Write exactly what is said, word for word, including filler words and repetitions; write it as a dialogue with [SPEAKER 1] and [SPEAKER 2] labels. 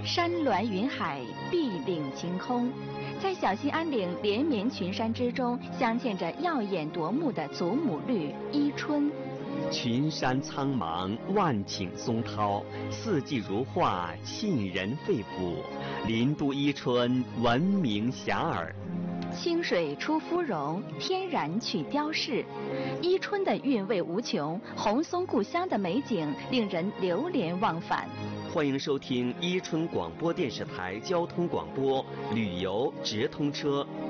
[SPEAKER 1] 山峦云海，碧岭晴空，在小兴安岭连绵群山之中，镶嵌着耀眼夺目的祖母绿伊春。
[SPEAKER 2] 群山苍茫，万顷松涛，四季如画，沁人肺腑。林都伊春，闻名遐迩。
[SPEAKER 1] 清水出芙蓉，天然去雕饰。伊春的韵味无穷，红松故乡的美景令人流连忘返。
[SPEAKER 2] 欢迎收听伊春广播电视台交通广播旅游直通车